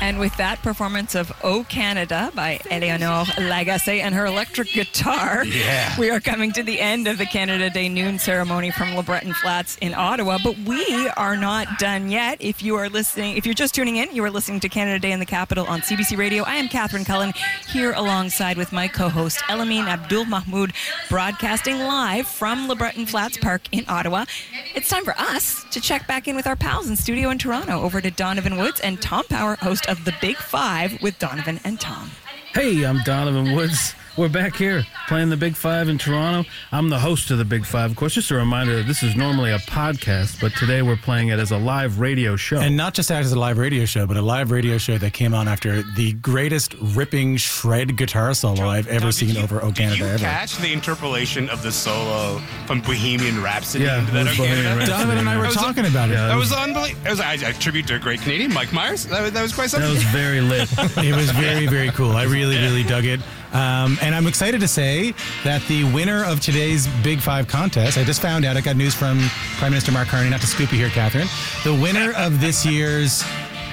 And with that performance of O Canada by Eleonore Lagacé and her electric guitar, we are coming to the end of the Canada Day noon ceremony from LeBreton Flats in Ottawa. But we are not done yet. If you are listening, if you're just tuning in, you are listening to Canada Day in the Capital on CBC Radio. I am Catherine Cullen, here alongside with my co-host Elamine Abdul-Mahmoud, broadcasting live from LeBreton Flats Park in Ottawa. It's time for us to check back in with our pals in studio in Toronto. Over to Donovan Woods and Tom Power, host of The Big Five with Donovan and Tom. Hey, I'm Donovan Woods. We're back here playing the Big Five in Toronto. I'm the host of the Big Five. Of course, just a reminder, this is normally a podcast, but today we're playing it as a live radio show. And not just as a live radio show, but a live radio show that came on after the greatest ripping shred guitar solo I've ever seen over O Canada ever. Did you catch the interpolation of the solo from Bohemian Rhapsody into it that was O Bohemian Canada? Rhapsody. Donovan and I were talking about it. That was unbelievable. It was a tribute to a great Canadian, Mike Myers. That was quite something. That was very lit. It was very, very cool. I really dug it. And I'm excited to say that the winner of today's Big Five contest, I just found out, I got news from Prime Minister Mark Carney, not to scoop you here, Catherine. The winner of this year's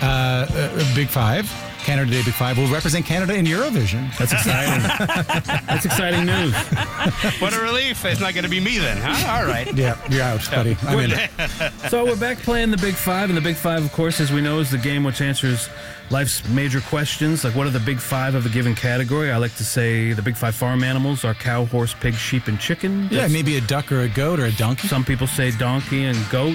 Big Five, Canada Day Big Five, will represent Canada in Eurovision. That's exciting. That's exciting news. What a relief. It's not going to be me then, huh? All right. Yeah, you're out, buddy. I'm in it. So we're back playing the Big Five, and the Big Five, of course, as we know, is the game which answers life's major questions, like what are the Big Five of a given category? I like to say the Big Five farm animals are cow, horse, pig, sheep, and chicken. Yeah, maybe a duck or a goat or a donkey. Some people say donkey and goat.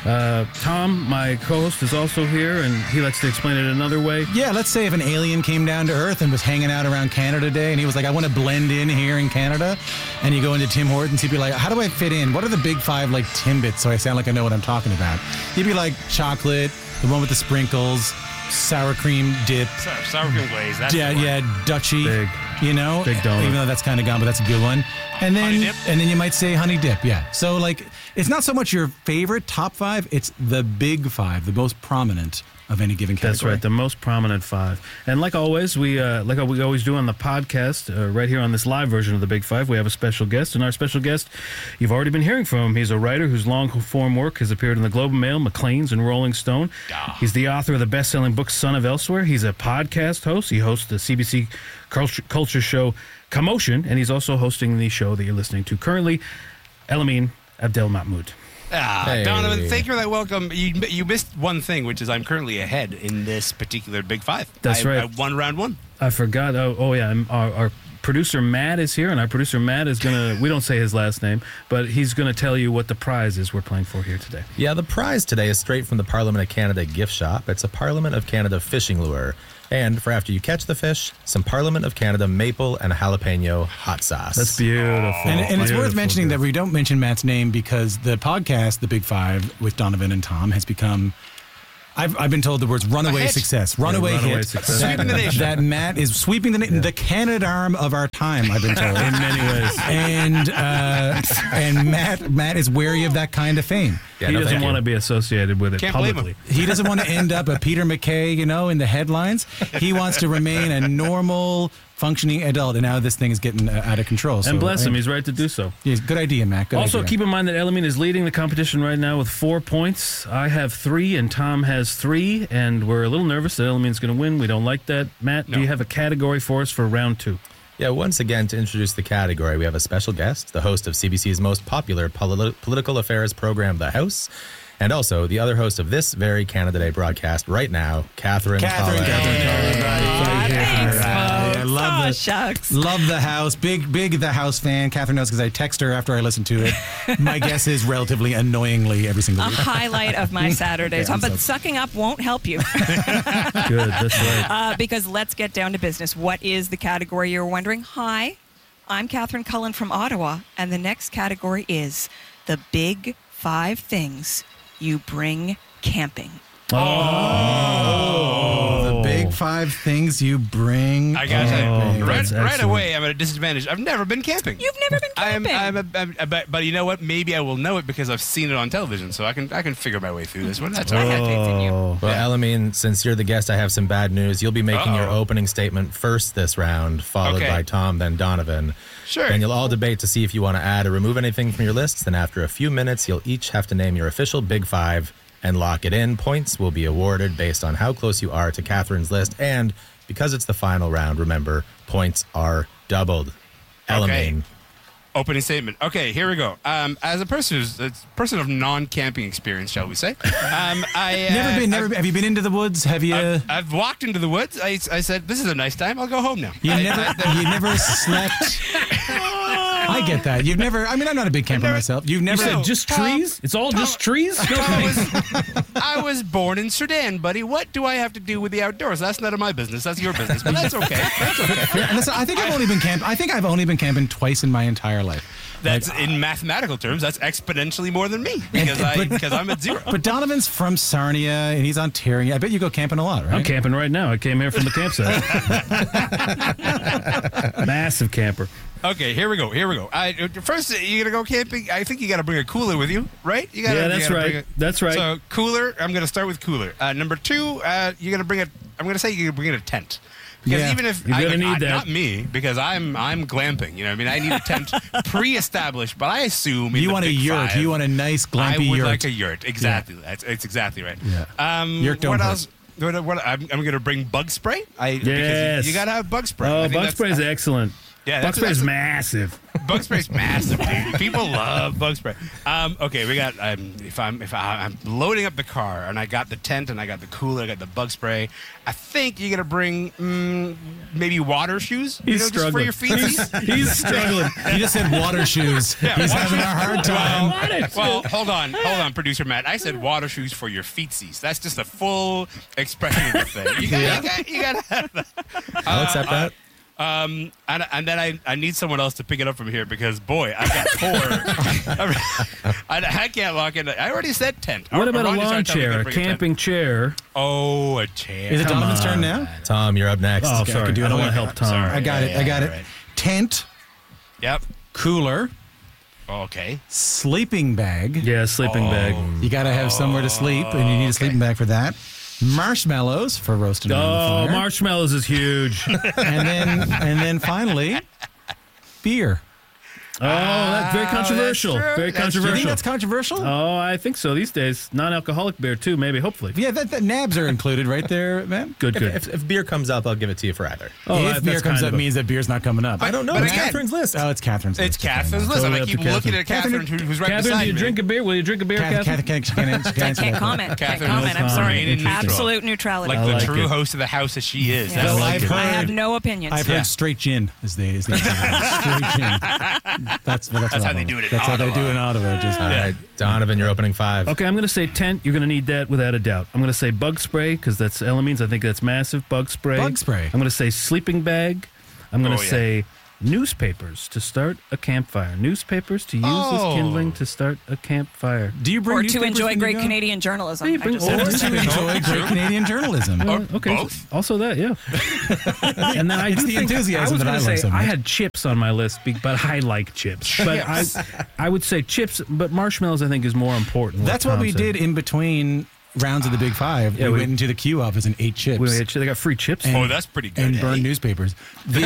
Tom, my co-host, is also here, and he likes to explain it another way. Yeah, let's say if an alien came down to Earth and was hanging out around Canada Day, and he was like, I want to blend in here in Canada, and you go into Tim Hortons, he'd be like, how do I fit in? What are the Big Five, like, Timbits, so I sound like I know what I'm talking about? He'd be like, chocolate, the one with the sprinkles, sour cream dip. Sour cream glaze. That's Dutchy. Big. You know? Big donut. Even though that's kind of gone, but that's a good one. And then, Honey dip? and then you might say honey dip, yeah. So, like, it's not so much your favorite top five, it's the Big Five, the most prominent of any given category. That's right, the most prominent five. And like always, we always do on the podcast, right here on this live version of the Big Five, we have a special guest. And our special guest, you've already been hearing from him. He's a writer whose long-form work has appeared in the Globe and Mail, Maclean's, and Rolling Stone. He's the author of the best-selling book, Son of Elsewhere. He's a podcast host. He hosts the CBC culture show Commotion, and he's also hosting the show that you're listening to currently, Elamine Abdel-Mahmoud. Hey. Donovan, thank you for that welcome. You missed one thing, which is I'm currently ahead in this particular Big Five. That's right. I won round one. I forgot. Oh yeah. Our producer Matt is here, and our producer Matt is gonna. We don't say his last name, but he's gonna tell you what the prize is we're playing for here today. Yeah, the prize today is straight from the Parliament of Canada gift shop. It's a Parliament of Canada fishing lure. And for after you catch the fish, some Parliament of Canada maple and jalapeno hot sauce. That's beautiful. And it's worth mentioning Beautiful. that we don't mention Matt's name because the podcast, The Big Five, with Donovan and Tom, has become, I've been told the words runaway hit. success. Runaway hit. success. Sweeping the nation. That Matt is sweeping the Canadarm of our time, I've been told. In many ways. And Matt is wary of that kind of fame. Yeah, He no, doesn't thank want to you. be associated with it Can't blame publicly. him. He doesn't want to end up a Peter McKay, in the headlines. He wants to remain a normal, functioning adult, and now this thing is getting out of control. So, And bless him, he's right to do so. Yeah, good idea, Matt. Good Also, idea. keep in mind that Elamine is leading the competition right now with 4 points. I have 3, and Tom has 3, and we're a little nervous that Elamine's going to win. We don't like that. Matt, do you have a category for us for round 2? Yeah, once again, to introduce the category, we have a special guest, the host of CBC's most popular political affairs program, The House, and also the other host of this very Canada Day broadcast right now, Catherine Cullen. Thanks, I love shucks. Love The House. Big The House fan. Catherine knows because I text her after I listen to it. My guess is relatively annoyingly every single A week. highlight of my Saturday, Tom. I'm But sucking up won't help you. Good, that's right. Because let's get down to business. What is the category you're wondering? Hi, I'm Catherine Cullen from Ottawa, and the next category is the Big 5 things you bring camping. The Big 5 things you bring. I gotta say, that's right excellent. away, I'm at a disadvantage. I've never been camping. You've never been camping. But you know what? Maybe I will know it because I've seen it on television, so I can figure my way through this one. That's all I right. have faith in you. Well, Elamine, since you're the guest, I have some bad news. You'll be making your opening statement first this round, followed Okay. by Tom, then Donovan. Sure. Then you'll all debate to see if you want to add or remove anything from your lists. Then after a few minutes, you'll each have to name your official Big Five and lock it in. Points will be awarded based on how close you are to Catherine's list. And because it's the final round, remember, points are doubled. Elamine. Opening statement. Okay, here we go. As a person of non-camping experience, shall we say? Never been. Have you been into the woods? Have you? I've walked into the woods. I said, "This is a nice time. I'll go home now." You never slept. I get that. You've never. I mean, I'm not a big camper myself. You've never. You said just trees? It's all just trees? I was born in Sudan, buddy. What do I have to do with the outdoors? That's none of my business. That's your business. But that's okay. That's okay. Yeah, listen, I think I've only been camping twice in my entire life. That's in mathematical terms. That's exponentially more than me because I'm at 0. But Donovan's from Sarnia and he's Ontario. I bet you go camping a lot, right? I'm camping right now. I came here from the campsite. Massive camper. Okay, here we go. First, you're going to go camping. I think you got to bring a cooler with you, right? That's right. That's right. So, cooler, I'm going to start with cooler. Number 2, you're going to bring I'm going to say you're going to bring a tent. Because even if you're gonna need that. Not me, because I'm glamping. You know what I mean? I need a tent pre-established, but I assume you want a yurt. 5, you want a nice glampy yurt. I would like a yurt. Exactly. Yeah. That's exactly right. Yeah. Yurt don't what hurt. else? I'm going to bring bug spray. Yes. Because you got to have bug spray. Oh, bug spray is excellent. Yeah, bug spray is massive. Bug spray's massive, dude. People love bug spray. Okay, we got. If I'm loading up the car and I got the tent and I got the cooler, I got the bug spray. I think you're gonna bring maybe water shoes. He's struggling. just for your feet. He's struggling. He just said water shoes. Yeah, He's having a hard time. Well, hold on, producer Matt. I said water shoes for your feetsies. That's just a full expression of the thing. You got to have that. I'll accept that. And then I need someone else to pick it up from here because boy, I got 4. I can't lock in. I already said tent. What about a lawn chair, a camping chair? Oh, a chair. Is it Donovan's turn now? Tom, you're up next. Oh, sorry. I don't want to help Tom. Sorry. I got it. Right. Tent. Yep. Cooler. Okay. Sleeping bag. Yeah, sleeping bag. You got to have somewhere to sleep, and you need a sleeping bag for that. Marshmallows for roasting around the fire. Marshmallows is huge. and then finally, beer. Oh, that's very controversial. Very controversial. You think that's controversial? Oh, I think so these days. Non-alcoholic beer too, maybe, hopefully. Yeah, the nabs are included right there, man. Good. If beer comes up, I'll give it to you for either. If beer comes up, means that beer's not coming up. I don't know. But It's again, Catherine's list. Oh, it's Catherine's list. It's Catherine's list. And I keep looking at Catherine, who's right Catherine, beside do you me. drink a beer? Will you drink a beer, Catherine? Can't comment. Catherine, I'm sorry. remaining neutral. Absolute neutrality. Like the true host of the house as she is. Yes. Well, That's I have no opinions. I've heard straight gin is the straight gin. That's how they do it in That's how they Ottawa. do it in Ottawa. All right, Donovan, you're opening 5. Okay, I'm going to say tent. You're going to need that without a doubt. I'm going to say bug spray because that's Elamine's. I think that's massive. Bug spray. Bug spray. I'm going to say sleeping bag. I'm going to say newspapers to start a campfire. Newspapers to use as kindling to start a campfire. Do you bring or to newspapers enjoy when you great go? Canadian journalism. Hey, bring- I just- or Or to enjoy great Canadian journalism. Okay, both? also that, yeah. And then I It's do the think enthusiasm I was that I gonna like say so much. I had chips on my list, but I like chips. But I would say chips, but marshmallows I think is more important. That's what Tom we said. did in between rounds of the Big Five. Yeah, we we- went into the queue office and ate chips. They got free chips. Oh, that's pretty good. and burned newspapers. But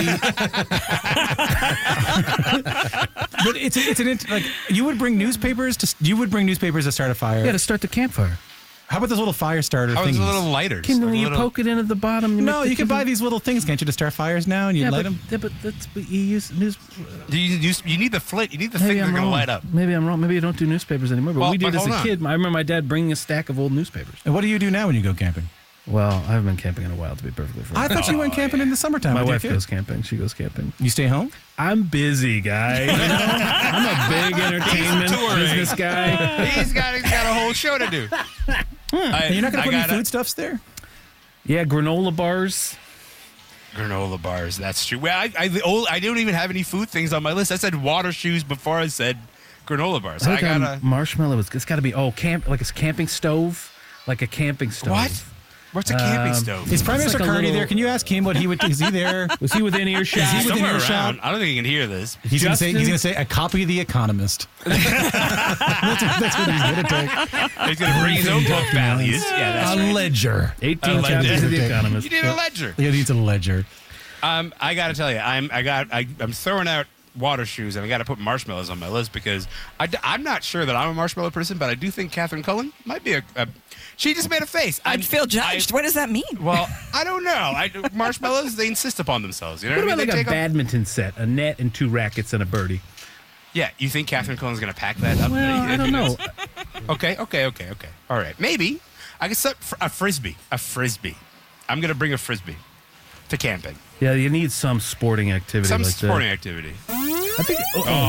you would bring newspapers to start a fire. Yeah, to start the campfire. How about those little fire starter I was things? a little lighter. Kindling, you poke it in at the bottom. No, you can buy these little things, can't you, to start fires now, and you light them? Yeah, but you use news. You need the flint. You need the thing Maybe that's I'm going to wrong. light up. Maybe I'm wrong. Maybe I don't do newspapers anymore. But Well, we did but as hold a on. kid. I remember my dad bringing a stack of old newspapers. And what do you do now when you go camping? Well, I haven't been camping in a while, to be perfectly frank. I thought you went camping in the summertime. My with your wife kid. goes camping. She goes camping. You stay home? I'm busy, guy. You know? I'm a big entertainment touring. business guy. He's got a whole show to do. And you're not going to put any foodstuffs there? Yeah, granola bars. Granola bars. That's true. Well, I don't even have any food things on my list. I said water shoes before I said granola bars. I gotta. Marshmallow. It's got to be like a camping stove, like a camping stove. What? What's a camping stove? Is Prime It's Minister like a Carney little- there? Can you ask him what he would? Is he there? Was he within earshot? Is he within Somewhere earshot? around. I don't think he can hear this. He's going Justin? to say a copy of The Economist. that's what he's going to take. He's going to bring his own book values. Yeah, that's A right. ledger. 18 chapters of The Economist. You need a ledger. He needs a ledger. I got to tell you, I'm throwing out water shoes, and I got to put marshmallows on my list because I'm not sure that I'm a marshmallow person, but I do think Catherine Cullen might be a she just made a face. I'd feel judged. What does that mean? Well, I don't know. Marshmallows, they insist upon themselves. You know What what I about mean? like a badminton set, a net and 2 rackets and a birdie? Yeah, you think Catherine Cullen's going to pack that up? Well, I don't know. Okay. All right. Maybe I can set a frisbee. I'm going to bring a frisbee to camping. Yeah, you need some sporting activity. Some like sporting that. activity. I think.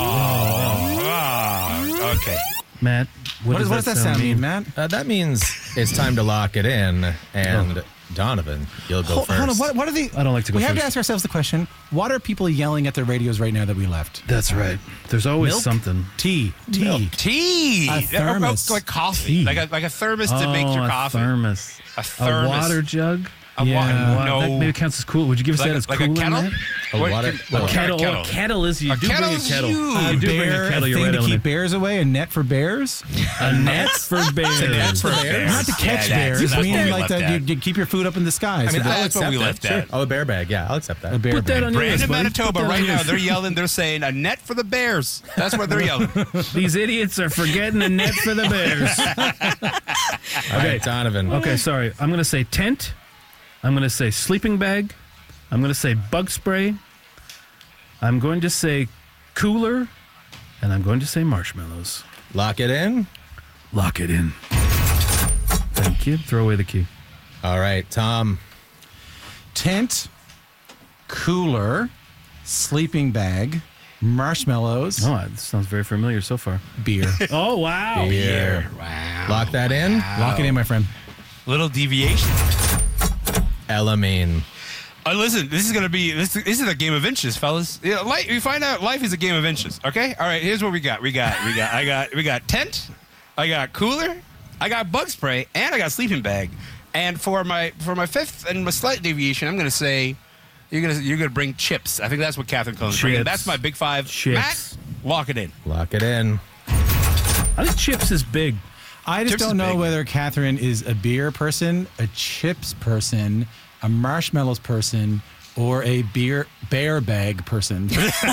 Okay. Matt, what does that sound mean, Matt? That means it's time to lock it in. And Donovan, you'll go first. Hold on. What are the? I don't like to go We have first. to ask ourselves the question: what are people yelling at their radios right now that we left? That's right. There's always Milk? something. Tea. Tea. A thermos. Like coffee. Tea. Like a thermos to make your coffee. A thermos. A thermos. A water jug. A Yeah. no. That maybe counts as cool. Would you give us Like that a- as like cool? a kettle? Matt? A What water- can- well, A kettle. kettle. A kettle is you A do bring a kettle's kettle. huge. You do bring a Bear, kettle. a You're thing right, to Element. keep bears away, a net for bears. A net for bears. Not to catch Yeah, bears. that's what meaning we like left that at. you keep your food up in the sky. I mean, So I'll that's That's what accept we that. left Sure. at. Oh, a bear bag. Yeah, I'll accept that. a bear Put that bag. on your list, Brandon, buddy. Manitoba, Put that on right your now, list. they're yelling. They're saying a net for the bears. That's what they're yelling. These idiots are forgetting a net for the bears. All right, Donovan. Okay, sorry. I'm going to say tent. I'm going to say sleeping bag. I'm going to say bug spray. I'm going to say cooler. And I'm going to say marshmallows. Lock it in. Lock it in. Thank you. Throw away the key. All right, Tom. Tent, cooler, sleeping bag, marshmallows, Oh, that sounds very familiar so far. beer. Oh, wow. Beer. Wow. Lock that in. Lock it in, my friend. Little deviation. Elamine. Listen, this is gonna be this is a game of inches, fellas. Yeah, we find out life is a game of inches. Okay, all right. Here's what we got. We got tent. I got cooler. I got bug spray, and I got sleeping bag. And for my fifth and my slight deviation, I'm gonna say you're gonna bring chips. I think that's what Catherine Cullen's bringing. Chips. That's my big 5. Chips. Matt, lock it in. Lock it in. I think chips is big. I just Chips don't is know big. whether Catherine is a beer person, a chips person, a marshmallows person, or a bear bag person.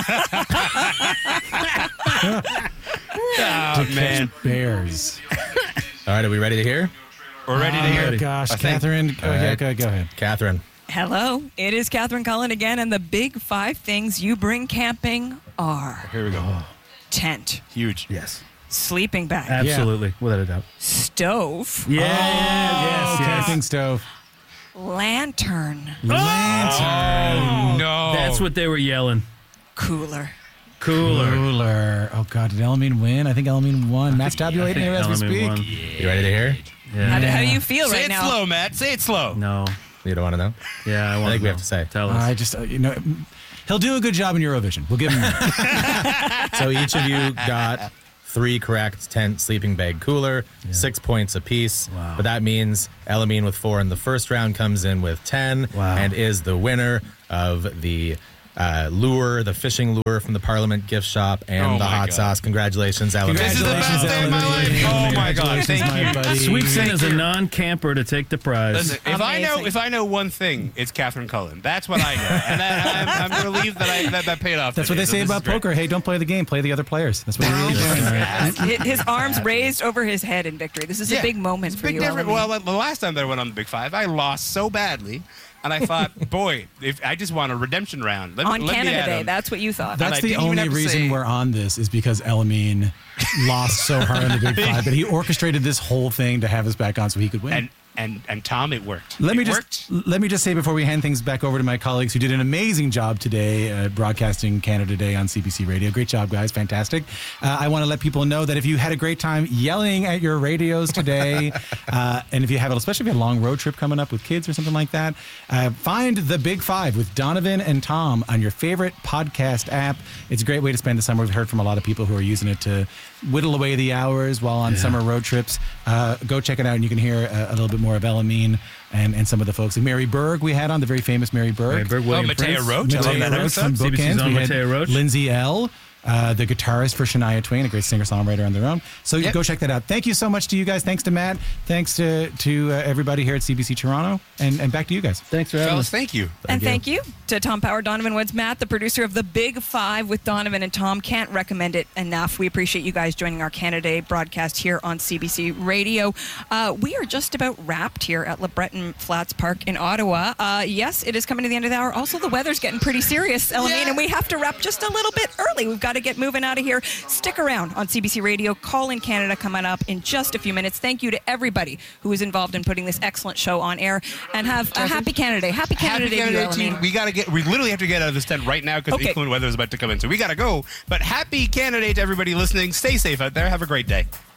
Oh man, Bears. All right, are we ready to hear? we're ready to hear. Oh, gosh, I think- Catherine. All right. Go ahead. Catherine. Hello, it is Catherine Cullen again, and the big 5 things you bring camping are Here we go. tent, Huge. Yes. sleeping bag, Absolutely. Without a doubt. stove, Yeah. Oh, camping stove. lantern, Lantern. No, That's what they were yelling. cooler. Cooler. Cooler. Oh, God. Did Elamine win? I think Elamine won. Matt's tabulating here as we speak. Element one. You ready to hear? How do Yeah. you feel Say right it now? slow, Matt. Say it slow. No. You don't want to know? Yeah, I want think we know. have to say. Tell us. I just, he'll do a good job in Eurovision. We'll give him that. So each of you got 3 correct: tent, sleeping bag, cooler, 6 points apiece. Wow. But that means Elamine with 4 in the first round comes in with 10 Wow. and is the winner of the lure, the fishing lure from the Parliament gift shop, and Oh the my hot God. sauce. Congratulations, Elamine. This is the best Congratulations, day of my life. Oh my God! Congratulations, Thank my you. buddy. Sweeps in Thank as a you. non-camper to take the prize. Listen, if Amazing. I know one thing, it's Catherine Cullen. That's what I know, and I'm relieved that paid off. That's what today, they so say this about is great. poker. Hey, don't play the game. Play the other players. That's what you're really doing. His arms raised over his head in victory. This is a Yeah. big moment It's a for big you. difference. Elamine. Well, the last time that I went on the Big 5, I lost so badly, and I thought, boy, if I just want a redemption round. Let on me Canada add Day, them. that's what you thought. That's I the didn't even only have to reason say- we're on this is because Elamine lost so hard in the Big Five that he orchestrated this whole thing to have us back on so he could win. And Tom, it worked. Let me It just worked. let me just say before we hand things back over to my colleagues who did an amazing job today broadcasting Canada Day on CBC Radio. Great job, guys. Fantastic. I want to let people know that if you had a great time yelling at your radios today, and if you have, especially if you have a long road trip coming up with kids or something like that, find The Big 5 with Donovan and Tom on your favorite podcast app. It's a great way to spend the summer. We've heard from a lot of people who are using it to whittle away the hours while on summer road trips. Go check it out, and you can hear a little bit more of Elamine and some of the folks. And Mary Berg, we had on, the very famous Mary Berg. Mary Berg, William Mateo Prince. Roach. I love Mateo that Roach episode. from CBC's Bookends. on We had Mateo Roach. Lindsay L. the guitarist for Shania Twain, a great singer-songwriter on their own. So go check that out. Thank you so much to you guys. Thanks to Matt. Thanks to everybody here at CBC Toronto. And back to you guys. Thanks for having Fellas, us. thank you. Thank you to Tom Power, Donovan Woods, Matt, the producer of The Big Five with Donovan and Tom. Can't recommend it enough. We appreciate you guys joining our Canada Day broadcast here on CBC Radio. We are just about wrapped here at LeBreton Flats Park in Ottawa. Yes, it is coming to the end of the hour. Also, the weather's getting pretty serious, Elamine, and we have to wrap just a little bit early. We've got to get moving out of here. Stick around on CBC Radio. Call in Canada coming up in just a few minutes. Thank you to everybody who was involved in putting this excellent show on air, and have a happy Canada Day. Happy Canada Day to you, Elamine. We literally have to get out of this tent right now because inclement weather is about to come in. So we got to go. But happy Canada Day to everybody listening. Stay safe out there. Have a great day.